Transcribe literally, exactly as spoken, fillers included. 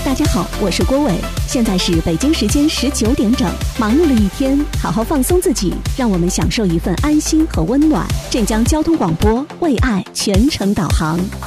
大家好，我是郭伟，现在是北京时间十九点整。忙碌了一天，好好放松自己，让我们享受一份安心和温暖。镇江交通广播为爱全程导航。